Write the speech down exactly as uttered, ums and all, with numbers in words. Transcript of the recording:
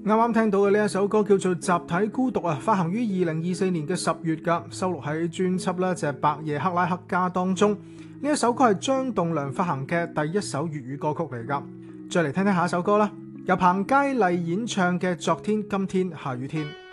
啱啱聽到嘅呢一首歌叫做《集體孤獨》啊，發行於二零二四年嘅十月噶，收錄喺專輯咧就係《白夜克拉克家》當中。呢一首歌係張棟樑發行嘅第一首粵語歌曲嚟噶。再嚟聽聽下一首歌啦，由彭佳麗演唱嘅《昨天、今天、下雨天》。